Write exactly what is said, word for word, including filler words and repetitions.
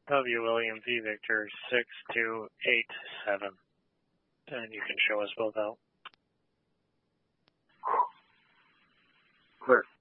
W William V Victor six two eight seven. And you can show us both out. Clear.